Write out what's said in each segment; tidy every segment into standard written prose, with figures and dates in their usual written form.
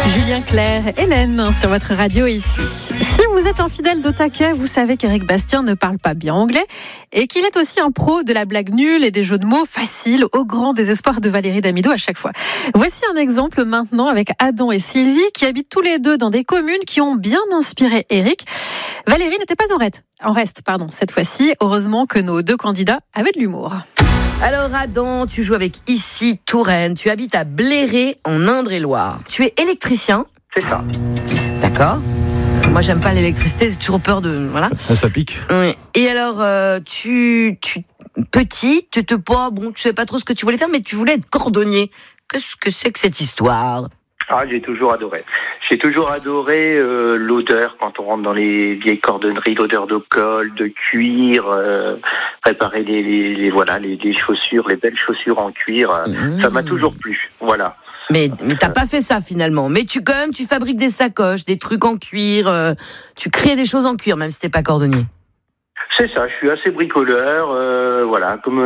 Julien Clerc, Hélène sur votre radio ici. Si vous êtes un fidèle de taquet, vous savez qu'Éric Bastien ne parle pas bien anglais et qu'il est aussi un pro de la blague nulle et des jeux de mots faciles au grand désespoir de Valérie Damido à chaque fois. Voici un exemple maintenant avec Adam et Sylvie qui habitent tous les deux dans des communes qui ont bien inspiré Éric. Valérie n'était pas en reste cette fois-ci. Heureusement que nos deux candidats avaient de l'humour. Alors Adam, tu joues avec Issy Touraine, tu habites à Bléré en Indre-et-Loire. Tu es électricien ? C'est ça. D'accord. Moi j'aime pas l'électricité, j'ai toujours peur de... Voilà. Ça pique. Oui. Et alors, tu petit, tu sais pas trop ce que tu voulais faire, mais tu voulais être cordonnier. Qu'est-ce que c'est que cette histoire ? J'ai toujours adoré. J'ai toujours adoré l'odeur quand on rentre dans les vieilles cordonneries, l'odeur de colle, de cuir, préparer les chaussures, les belles chaussures en cuir. Ça m'a toujours plu. Voilà. Mais t'as pas fait ça finalement. Mais tu fabriques des sacoches, des trucs en cuir. Tu crées des choses en cuir, même si t'es pas cordonnier. C'est ça, je suis assez bricoleur, comme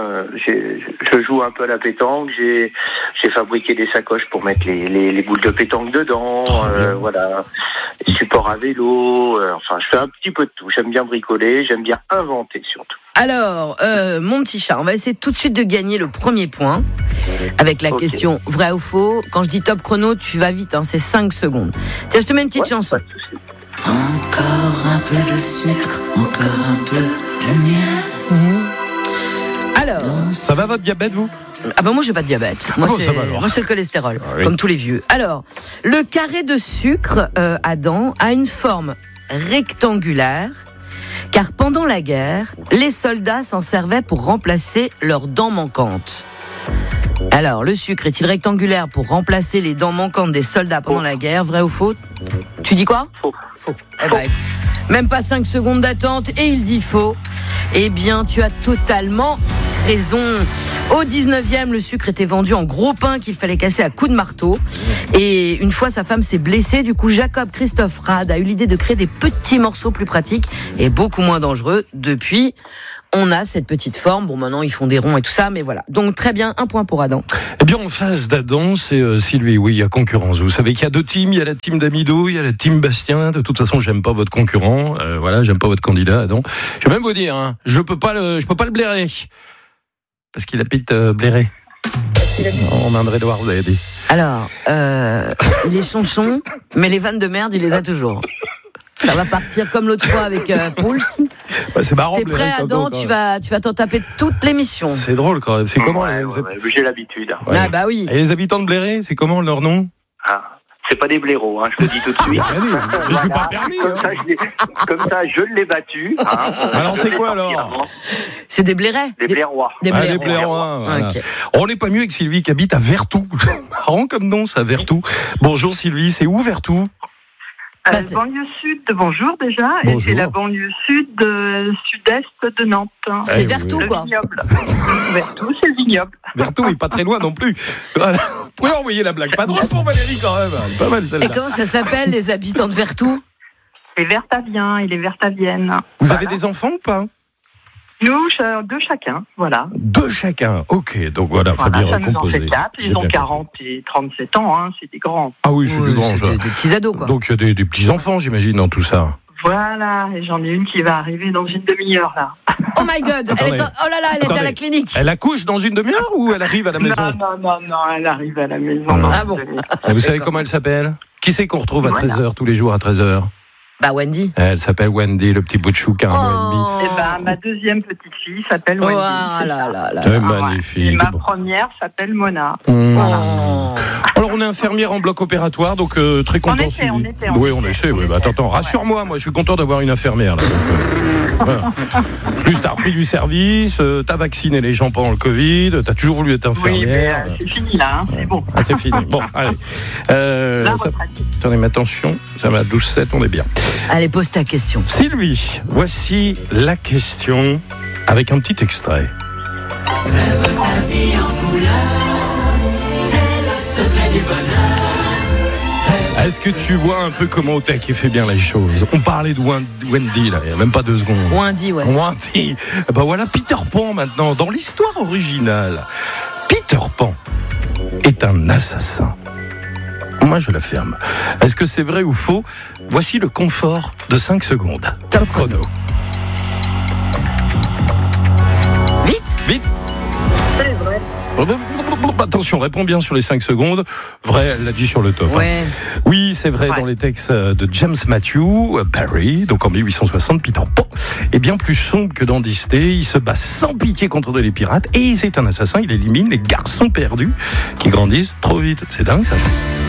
je joue un peu à la pétanque, j'ai fabriqué des sacoches pour mettre les boules de pétanque dedans, les supports à vélo, je fais un petit peu de tout, j'aime bien bricoler, j'aime bien inventer surtout. Alors, mon petit chat, on va essayer tout de suite de gagner le premier point avec la question vrai ou faux. Quand je dis top chrono, tu vas vite, c'est 5 secondes. Tiens, je te mets une petite chanson. Encore un peu de sucre, encore un peu de miel. Alors, ça va votre diabète, vous ? Moi j'ai pas de diabète. Moi c'est le cholestérol, comme tous les vieux. Alors, le carré de sucre, Adam, a une forme rectangulaire, car pendant la guerre, les soldats s'en servaient pour remplacer leurs dents manquantes. Alors, le sucre est-il rectangulaire pour remplacer les dents manquantes des soldats pendant la guerre, vrai ou faux ? Tu dis quoi ? Faux. Même pas 5 secondes d'attente et il dit faux. Eh bien, tu as totalement raison. Au 19e, le sucre était vendu en gros pain qu'il fallait casser à coups de marteau. Et une fois, sa femme s'est blessée. Du coup, Jacob Christophe Rad a eu l'idée de créer des petits morceaux plus pratiques et beaucoup moins dangereux. Depuis, on a cette petite forme. Bon, maintenant, ils font des ronds et tout ça, mais voilà. Donc, très bien, un point pour Adam. Eh bien, en face d'Adam, c'est Sylvie. Oui, il y a concurrence. Vous savez qu'il y a 2 teams. Il y a la team Damido, il y a la team Bastien. De toute façon, j'aime pas votre concurrent. J'aime pas votre candidat, Adam. Je vais même vous dire, je peux pas le blairer. Parce qu'il habite Bléré. En Indre-et-Loire, vous avez dit. Alors, il est chonchon, mais les vannes de merde, il les a toujours. Ça va partir comme l'autre fois avec Pouls. C'est marrant. T'es prêt, Adam ? Tu vas t'en taper toute l'émission. C'est drôle quand même. C'est comment j'ai l'habitude. Ouais. Ah bah oui. Et les habitants de Bléré, c'est comment leur nom ? C'est pas des blaireaux, je le dis tout de suite. Je suis pas permis. Comme ça, je l'ai battu. Alors c'est quoi alors ? C'est des blairais. Des blairois. Des blairois. Voilà. Okay. On n'est pas mieux avec Sylvie qui habite à Vertou. Marrant comme nom, ça, Vertou. Bonjour Sylvie, c'est où Vertou ? Banlieue sud, bonjour déjà. Bonjour. Et c'est la banlieue sud-est de Nantes. C'est Vertou, quoi. Vignoble. Vertou, c'est le vignoble. Vertou est pas très loin non plus. Voilà. Vous pouvez envoyer la blague. Pas drôle pour Valérie quand même. Pas mal celle-là. Et comment ça s'appelle, les habitants de Vertou ? Les Vertaviens et les Vertaviennes. Vous avez des enfants ou pas ? Nous, 2 chacun, voilà. 2 chacun, ok. Donc voilà, faut bien ça nous en recomposer. fait 4. Ils ont 40 et 37 ans, c'est des grands. Ah oui, c'est des grands. C'est des petits ados, quoi. Donc il y a des petits-enfants, j'imagine, dans tout ça. Voilà, et j'en ai une qui va arriver dans une demi-heure, là. Oh my God, elle est à la clinique. Elle accouche dans une demi-heure ou elle arrive à la maison ? Non, elle arrive à la maison. Ah bon. Et vous savez comment elle s'appelle ? Qui c'est qu'on retrouve à 13h, tous les jours à 13h ? Bah Wendy. Elle s'appelle Wendy, le petit bout de chou qui a 1 an et demi. Et ma deuxième petite fille s'appelle Wendy. C'est magnifique. Et ma première s'appelle Mona. Voilà. Alors on est infirmière en bloc opératoire, donc très content. On était. Oui, on essaie. Oui. Attends, rassure-moi, moi je suis content d'avoir une infirmière. Là, voilà. Plus t'as repris du service, t'as vacciné les gens pendant le Covid, t'as toujours voulu être infirmière. Oui, mais c'est fini là, c'est bon. C'est fini. Bon, allez. Attendez, mais attention, ça va à 12-7, on est bien. Allez, pose ta question. Sylvie, voici la question avec un petit extrait. Rêve ta vie en couleur, c'est le secret du bonheur. Est-ce que tu vois un peu comment Otaki fait bien les choses ? On parlait de Wendy, là, il n'y a même pas 2 secondes. Wendy, ouais. Wendy. Ben voilà, Peter Pan maintenant, dans l'histoire originale. Peter Pan est un assassin. Moi, je l'affirme. Est-ce que c'est vrai ou faux? Voici le confort de 5 secondes. Top chrono. Vite. C'est vrai. Attention, réponds bien sur les 5 secondes. Vrai, elle l'a dit sur le top. Ouais. Oui, c'est vrai, dans les textes de James Matthew Barrie, donc en 1860, Peter Pan est bien plus sombre que dans Disney. Il se bat sans pitié contre les pirates et c'est un assassin. Il élimine les garçons perdus qui grandissent trop vite. C'est dingue ça.